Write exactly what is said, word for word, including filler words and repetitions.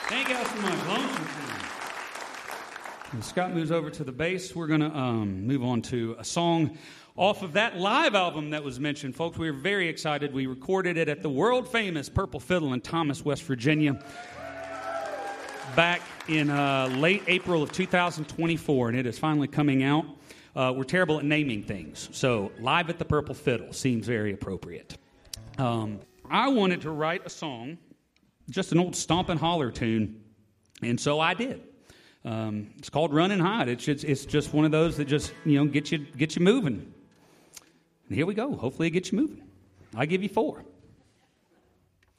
Thank you all so much. Lonesome. When Scott moves over to the bass, we're going to um, move on to a song off of that live album that was mentioned. Folks, we were very excited. We recorded it at the world-famous Purple Fiddle in Thomas, West Virginia, back in uh, late April of two thousand twenty-four, and it is finally coming out. Uh, we're terrible at naming things, so Live at the Purple Fiddle seems very appropriate. Um, I wanted to write a song, just an old stomp and holler tune, and so I did. Um, it's called Run and Hide. It's just, it's just one of those that just, you know, get you get you moving. And here we go. Hopefully it gets you moving. I give you four.